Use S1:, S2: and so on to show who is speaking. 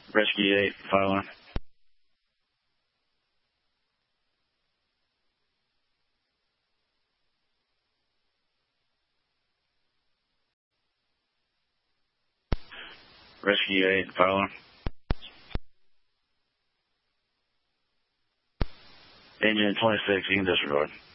S1: Rescue 8, fire alarm. Rescue 8, fire alarm. Engine 26, you can disregard.